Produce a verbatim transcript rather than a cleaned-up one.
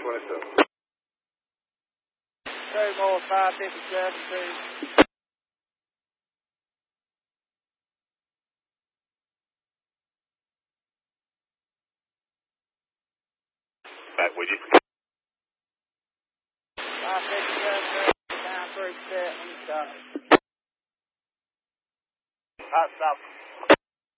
twenty-seven. Two more, five fifty-seven, two. Back with you. five fifty-seven, two, nine three seven, stop. Hot stop.